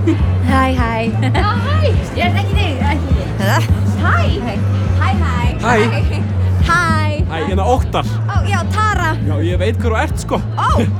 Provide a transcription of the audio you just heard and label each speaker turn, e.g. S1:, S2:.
S1: Hæ.
S2: Já, hæ. Ég er ekki þig. Hæ. Hæ.
S3: Hæ, hérna Óttar.
S1: Já, Tara.
S3: Já, ég veit hver þú ert, sko.
S1: Ó,